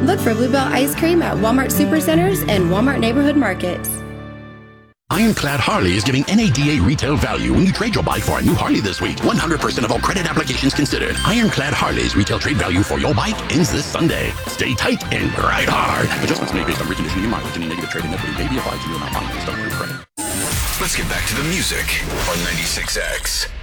Look for Bluebell Ice Cream at Walmart Supercenters and Walmart Neighborhood Markets. Ironclad Harley is giving NADA retail value when you trade your bike for a new Harley this week. 100% of all credit applications considered. Ironclad Harley's retail trade value for your bike ends this Sunday. Stay tight and ride hard. Adjustments made based on reconditioning and mileage. Any negative trade in equity may be applied to you amount on based on credit. Let's get back to the music on 96X.